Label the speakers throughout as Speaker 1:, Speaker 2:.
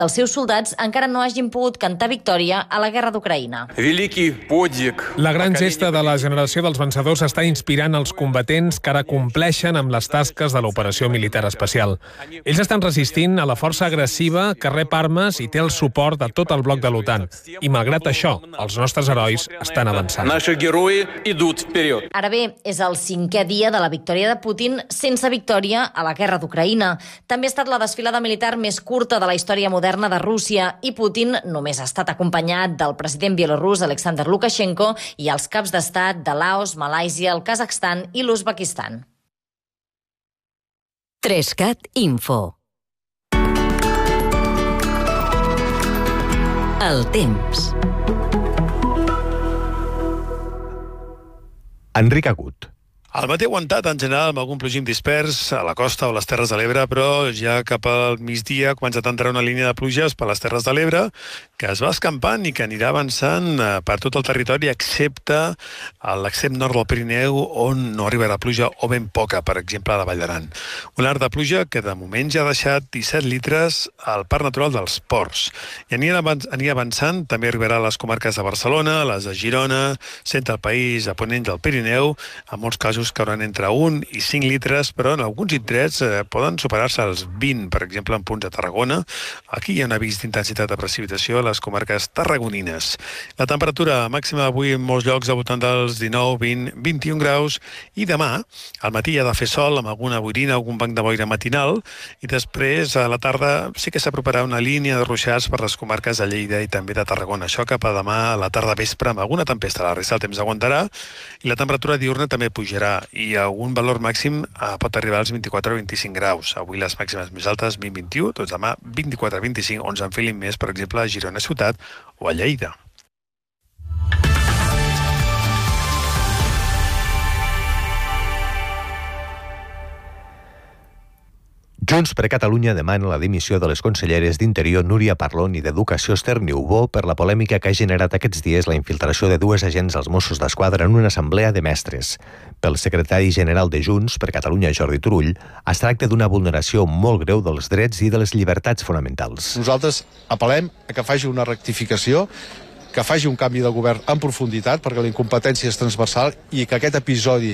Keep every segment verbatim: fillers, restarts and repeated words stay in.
Speaker 1: els seus soldats encara no hagin pogut cantar victòria a la guerra d'Ucraïna.
Speaker 2: La gran gesta de la generació dels vencedors està inspirant els combatents que ara compleixen amb les tasques de l'operació militar especial. Ells estan resistint a la força agressiva que rep armes i té el suport de tot el bloc de l'OTAN. I malgrat això, els nostres herois estan avançant.
Speaker 1: Ara bé, és el cinquè dia de la victòria de Putin sense victòria a la guerra d'Ucraïna. També ha estat la desfilada militar més curta de la història moderna de Rússia i Putin només ha estat acompanyat del president bielorrús Alexander Lukashenko i els caps d'estat de Laos, Malàisia, el Kazakhstan i l'Uzbekistan.
Speaker 3: Trescat Info. El temps.
Speaker 4: Enric Agut.
Speaker 5: El matí aguantat, en general, amb algun plogim dispers a la costa o les Terres de l'Ebre, però ja cap al migdia comença a entrar una línia de pluges per les Terres de l'Ebre que es va escampant i que anirà avançant per tot el territori, excepte a l'extrem nord del Pirineu, on no arribarà pluja o ben poca, per exemple, a la Vall d'Aran. Un arc de pluja que de moment ja ha deixat disset litres al Parc Natural dels Ports. I anirà avançant, també arribarà a les comarques de Barcelona, a les de Girona, centre del país, a ponent del Pirineu, en molts casos que hauran entre un i cinc litres, però en alguns indrets eh, poden superar-se els vint, per exemple, en punts de Tarragona. Aquí hi ha un avís d'intensitat de precipitació a les comarques tarragonines. La temperatura màxima d'avui en molts llocs al voltant dels dinou, vint, vint-i-un graus, i demà, al matí ha de fer sol amb alguna boirina, algun banc de boira matinal, i després a la tarda sí que s'aproparà una línia de ruixats per les comarques de Lleida i també de Tarragona. Això cap a demà a la tarda vespre amb alguna tempesta. La resta del temps aguantarà i la temperatura diurna també pujarà i algun valor màxim eh, pot arribar als vint-i-quatre o vint-i-cinc graus. Avui les màximes més altes vint a vint-i-u, doncs demà vint-i-quatre a vint-i-cinc, on s'enfilin més, per exemple, a Girona Ciutat o a Lleida.
Speaker 4: Junts per Catalunya demana la dimissió de les conselleres d'Interior Núria Parlon i d'Educació Esther Niubó per la polèmica que ha generat aquests dies la infiltració de dues agents dels Mossos d'Esquadra en una assemblea de mestres. Pel secretari general de Junts per Catalunya, Jordi Turull, es tracta d'una vulneració molt greu dels drets i de les llibertats fonamentals.
Speaker 6: Nosaltres apel·lem a que faci una rectificació, que faci un canvi de govern en profunditat, perquè la incompetència és transversal, i que aquest episodi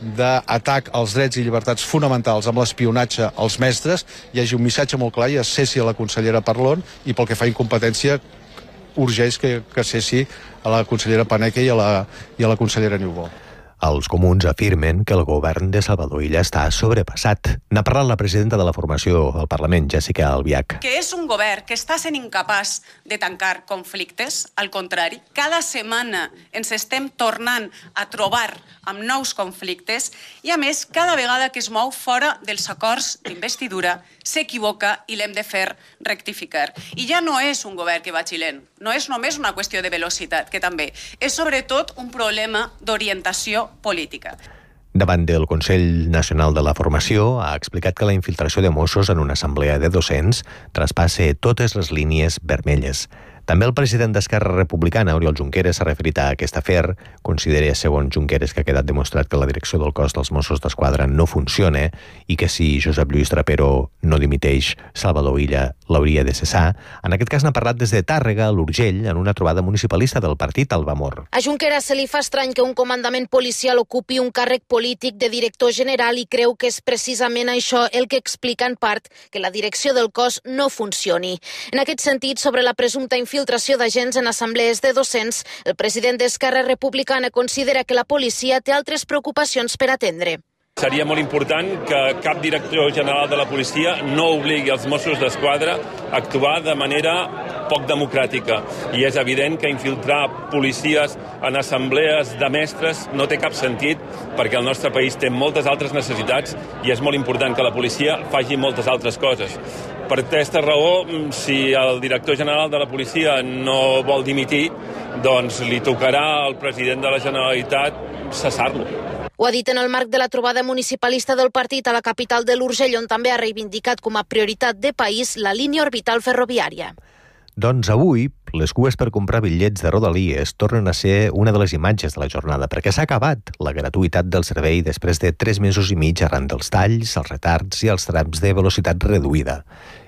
Speaker 6: d'atac als drets i llibertats fonamentals amb l'espionatge als mestres hi hagi un missatge molt clar i es cessi a la consellera Parlon, i pel que fa a incompetència urgeix que, que cessi a la consellera Paneque i a la, i a la consellera Niubó.
Speaker 4: Els comuns afirmen que el govern de Salvador Illa està sobrepassat. N'ha parlat la presidenta de la formació al Parlament, Jessica Albiach.
Speaker 7: Que és un govern que està sent incapaç de tancar conflictes, al contrari, cada setmana ens estem tornant a trobar amb nous conflictes i, a més, cada vegada que es mou fora dels acords d'investidura s'equivoca i l'hem de fer rectificar. I ja no és un govern que vagi lent, no és només una qüestió de velocitat, que també és sobretot un problema d'orientació política.
Speaker 4: Davant del Consell Nacional de la Formació, ha explicat que la infiltració de Mossos en una assemblea de docents traspassa totes les línies vermelles. També el president d'Esquerra Republicana, Oriol Junqueras, s'ha referit a aquest afer. Considera, segons Junqueras, que ha quedat demostrat que la direcció del cos dels Mossos d'Esquadra no funciona i que si Josep Lluís Trapero no dimiteix, Salvador Illa l'hauria de cessar. En aquest cas n'ha parlat des de Tàrrega, a l'Urgell, en una trobada municipalista del partit Albamor.
Speaker 8: A Junqueras se li fa estrany que un comandament policial ocupi un càrrec polític de director general i creu que és precisament això el que explica en part que la direcció del cos no funcioni. En aquest sentit, sobre la presumpta infiltració infiltració d'agents en assemblees de docents, el president d'Esquerra Republicana considera que la policia té altres preocupacions per atendre.
Speaker 9: Seria molt important que cap director general de la policia no obligui els Mossos d'Esquadra a actuar de manera poc democràtica. I és evident que infiltrar policies en assemblees de mestres no té cap sentit, perquè el nostre país té moltes altres necessitats i és molt important que la policia faci moltes altres coses. Per aquesta raó, si el director general de la policia no vol dimitir, doncs li tocarà al president de la Generalitat cessar-lo.
Speaker 8: Ho ha dit en el marc de la trobada municipalista del partit a la capital de l'Urgell, on també ha reivindicat com a prioritat de país la línia orbital ferroviària.
Speaker 4: Doncs avui, les cues per comprar bitllets de Rodalies tornen a ser una de les imatges de la jornada, perquè s'ha acabat la gratuïtat del servei després de tres mesos i mig arran dels talls, els retards i els trams de velocitat reduïda.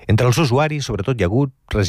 Speaker 4: Entre els usuaris, sobretot, hi ha hagut